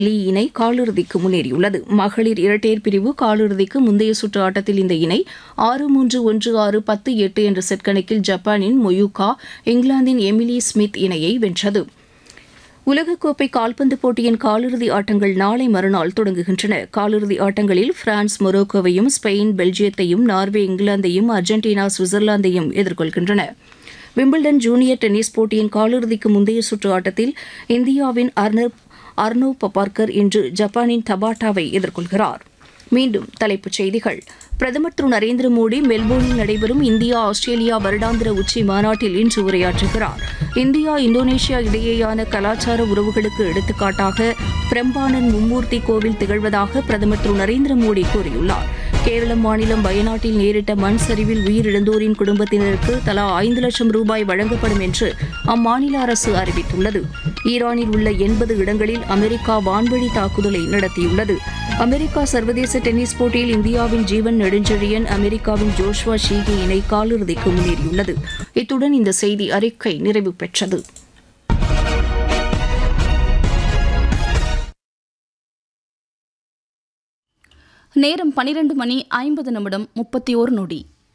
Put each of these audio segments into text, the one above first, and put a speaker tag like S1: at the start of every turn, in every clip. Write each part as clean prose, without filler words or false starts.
S1: லீ இணை காலிறுதிக்கு முன்னேறியுள்ளது. மகளிர் இரட்டையர் பிரிவு காலிறுதிக்கு முந்தைய சுற்று ஆட்டத்தில் இந்த இணை 6-3, 1-6, 10-8 என்ற செட் கணக்கில் ஜப்பானின் மொயூகா, இங்கிலாந்தின் எமிலி ஸ்மித் இணையை வென்றது. உலகக்கோப்பை கால்பந்து போட்டியின் காலிறுதி ஆட்டங்கள் நாளை மறுநாள் தொடங்குகின்றன. காலிறுதி ஆட்டங்களில் பிரான்ஸ் மொரோக்கோவையும், ஸ்பெயின் பெல்ஜியத்தையும், நார்வே இங்கிலாந்தையும், அர்ஜென்டினா சுவிட்சர்லாந்தையும் எதிர்கொள்கின்றன. விம்பிள்டன் ஜூனியர் டென்னிஸ் போட்டியின் காலிறுதிக்கு முந்தைய சுற்று ஆட்டத்தில் இந்தியாவின் அர்னவ் பபார்கர் இன்று ஜப்பானின் தபாட்டாவை எதிர்கொள்கிறார். மீண்டும் தலைப்புச் செய்திகள். பிரதமர் திரு நரேந்திர மோடி மெல்போர்னில் நடைபெறும் இந்தியா ஆஸ்திரேலியா வருடாந்திர உச்சி மாநாட்டில் இன்று உரையாற்றுகிறார். இந்தியா இந்தோனேஷியா இடையேயான கலாச்சார உறவுகளுக்கு எடுத்துக்காட்டாக பிரம்பானன் மும்மூர்த்தி கோவில் திகழ்வதாக பிரதமர் திரு நரேந்திர மோடி கூறியுள்ளார். கேரள மாநிலம் வயநாட்டில் நேரிட்ட மண் சரிவில் உயிரிழந்தோரின் குடும்பத்தினருக்கு தலா 5 லட்சம் ரூபாய் வழங்கப்படும் என்று அம்மாநில அரசு அறிவித்துள்ளது. ஈரானில் உள்ள 80 இடங்களில் அமெரிக்கா வான்வழி தாக்குதலை நடத்தியுள்ளது. அமெரிக்கா சர்வதேச டென்னிஸ் போட்டியில் இந்தியாவின் ஜீவன் நெடுஞ்செழியன், அமெரிக்காவின் ஜோஷ்வா ஷீகி இணை காலிறுதிக்கு முன்னேறியுள்ளது. இத்துடன் இந்த செய்தி அறிக்கை நிறைவு பெற்றது.
S2: நேரம் 12:50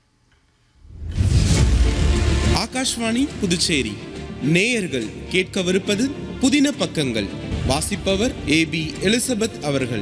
S3: ஆகாஷ்வாணி புதுச்சேரி. நேயர்கள் கேட்கவிருப்பது புதின பக்கங்கள். வாசிப்பவர் AB எலிசபெத் அவர்கள்.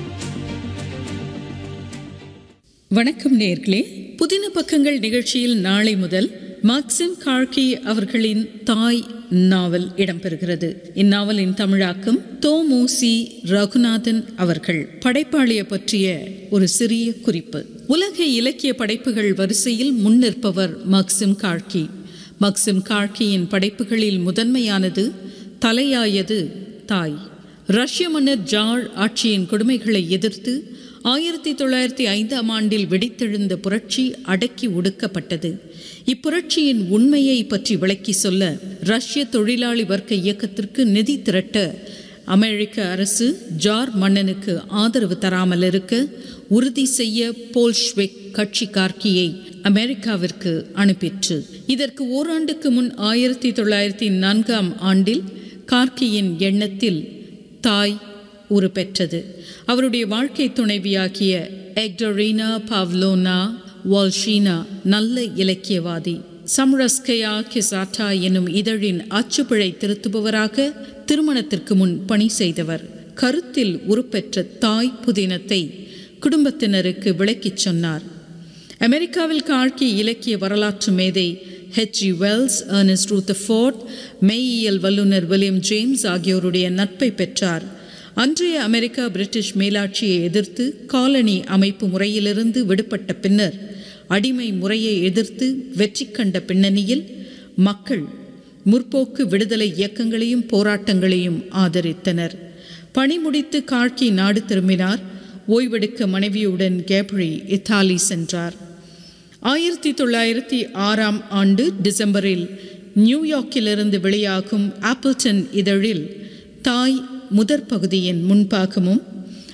S4: வணக்கம் நேயர்களே. புதின பக்கங்கள் நிகழ்ச்சியில் நாளை முதல் மாக்சிம் கார்கி அவர்களின் தாய் நாவல் இடம்பெறுகிறது. இந்நாவலின் தமிழாக்கம் தோமுசி ரகுநாதன் அவர்கள். படைப்பாளியை பற்றிய ஒரு சிறிய குறிப்பு. உலக இலக்கிய படைப்புகள் வரிசையில் முன்னிற்பவர் மாக்சிம் கார்கி. மாக்சிம் கார்கியின் படைப்புகளில் முதன்மையானது தலையாயது தாய். ரஷ்ய மன்னர் ஜார் ஆட்சியின் கொடுமைகளை எதிர்த்து 1905ஆம் ஆண்டில் வெடித்தெழுந்த புரட்சி அடக்கி ஒடுக்கப்பட்டது. இப்புரட்சியின் உண்மையை பற்றி விளக்கி சொல்ல ரஷ்ய தொழிலாளி வர்க்க இயக்கத்திற்கு நிதி திரட்ட அமெரிக்க அரசு ஜார் மன்னனுக்கு ஆதரவு தராமல் இருக்க உறுதி செய்ய போல்ஷ்விக் கட்சி கார்கியை அமெரிக்காவிற்கு அனுப்பிற்று. இதற்கு ஓராண்டுக்கு முன் 1904ஆம் ஆண்டில் கார்கியின் எண்ணத்தில் தாய் உருப்பெற்றது. அவருடைய வாழ்க்கை துணைவியாகிய எக்டரினா பாவ்லோனா வால்ஷினா நல்ல இலக்கியவாதி. சம்ரஸ்கயா கிசாட்டா என்னும் இதழின் அச்சுப்பிழை திருத்துபவராக திருமணத்திற்கு முன் பணி செய்தவர். கருத்தில் உருப்பெற்ற தாய் புதினத்தை குடும்பத்தினருக்கு விளக்கிச் சொன்னார். அமெரிக்காவில் கார்கி இலக்கிய வரலாற்று மேதை H.G. வெல்ஸ், எர்னஸ்ட் ரூதர்ஃபோர்ட், மெய்யியல் வல்லுநர் வில்லியம் ஜேம்ஸ் ஆகியோருடைய நட்பை பெற்றார். அன்றைய அமெரிக்கா பிரிட்டிஷ் மேலாட்சியை எதிர்த்து காலனி அமைப்பு முறையிலிருந்து விடுபட்ட பின்னர் அடிமை முறையை எதிர்த்து வெற்றி கண்ட பின்னணியில் மக்கள் முற்போக்கு விடுதலை இயக்கங்களையும் போராட்டங்களையும் ஆதரித்தனர். பணி முடித்து கார்கி நாடு திரும்பினார். ஓய்வெடுக்க மனைவியுடன் கேப்ரி இத்தாலி சென்றார். 1906ஆம் ஆண்டு டிசம்பரில் நியூயார்க்கிலிருந்து வெளியாகும் ஆப்பிள்டன் இதழில் தாய் முதற் பகுதியின் முன்பாகமும்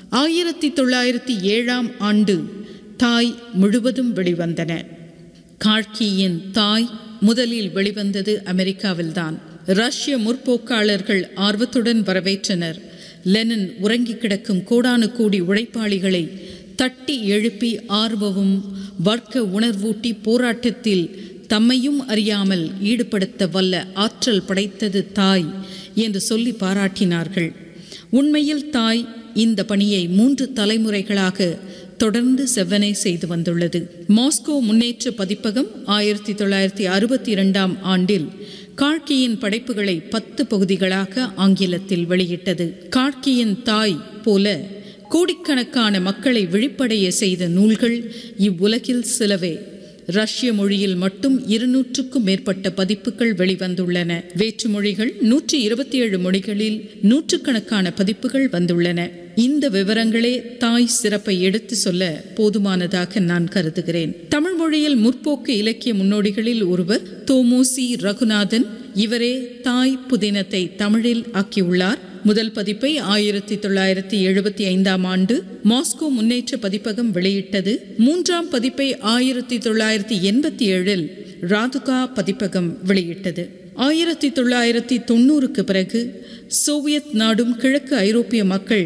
S4: 1907ஆம் ஆண்டு தாய் முழுவதும் வெளிவந்தன. கார்கியின் தாய் முதலில் வெளிவந்தது அமெரிக்காவில்தான். ரஷ்ய முற்போக்காளர்கள் ஆர்வத்துடன் வரவேற்றனர். லெனின் உறங்கி கிடக்கும் கோடானு கோடி உழைப்பாளிகளை தட்டி எழுப்பி ஆர்வமும் வர்க்க உணர்வூட்டி போராட்டத்தில் தம்மையும் அறியாமல் ஈடுபடுத்த வல்ல ஆற்றல் படைத்தது தாய் என்று சொல்லி பாராட்டினார்கள். உண்மையில் தாய் இந்த பணியை 3 தலைமுறைகளாக தொடர்ந்து செவ்வனே செய்து வந்துள்ளது. மாஸ்கோ முன்னேற்ற பதிப்பகம் 1962ஆம் ஆண்டில் கார்கியின் படைப்புகளை 10 பகுதிகளாக ஆங்கிலத்தில் வெளியிட்டது. கார்கியின் தாய் போல கோடிக்கணக்கான மக்களை விழிப்படைய செய்த நூல்கள் இவ்வுலகில் சிலவே. ரஷ்ய மொழியில் மட்டும் 200க்கும் மேற்பட்ட பதிப்புகள் வெளிவந்துள்ளன. வேற்று மொழிகள் 127 மொழிகளில் நூற்றுக்கணக்கான பதிப்புகள் வந்துள்ளன. இந்த விவரங்களே தாய் சிறப்பை எடுத்து சொல்ல போதுமானதாக நான் கருதுகிறேன். தமிழ் மொழியில் முற்போக்கு இலக்கிய முன்னோடிகளில் ஒருவர் தோமுசி ரகுநாதன். இவரே தாய் புதினத்தை தமிழில் ஆக்கியுள்ளார். முதல் பதிப்பை 1975ஆம் ஆண்டு மாஸ்கோ முன்னேற்ற பதிப்பகம் வெளியிட்டது. 3ஆம் பதிப்பை 1987இல் ராதுகா பதிப்பகம் வெளியிட்டது. 1990க்கு பிறகு சோவியத் நாடும் கிழக்கு ஐரோப்பிய மக்கள்